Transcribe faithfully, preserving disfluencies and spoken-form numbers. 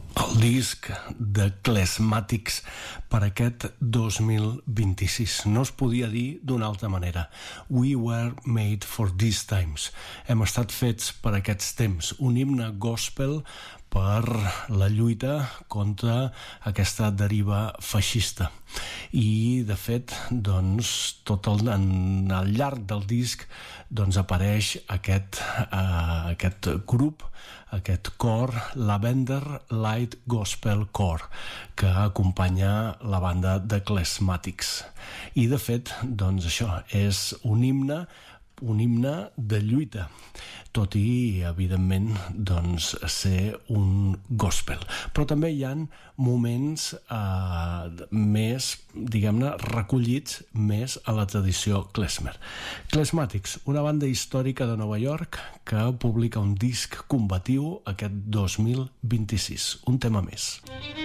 El disc de Klezmatics per aquest dos mil vint-i-sis. No es podia dir d'una altra manera. We were made for these times. Hem estat fets per aquests temps. Un himne gospel per la lluita contra aquesta deriva feixista. I, de fet, doncs, tot el, en, al llarg del disc doncs, apareix aquest, uh, aquest grup, aquest cor, Lavender Light Gospel Choir, que acompanya la banda de Klezmatics. I, de fet, doncs, això és un himne un himne de lluita, tot i, evidentment, doncs, ser un gospel. Però també hi ha moments eh, més, diguem-ne, recollits més a la tradició klezmer. Klezmatics, una banda històrica de Nova York que publica un disc combatiu aquest dos mil vint-i-sis. Un tema més.